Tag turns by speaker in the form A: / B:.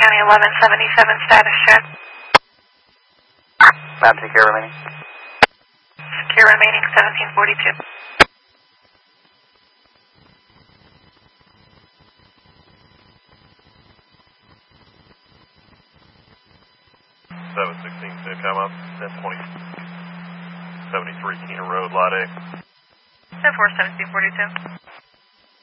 A: County 1177 status check.
B: Map secure remaining.
A: Secure remaining 1742.
C: 716 to come up, 1020, 73 Kena Road, Lot A.
A: 10-4, 1742.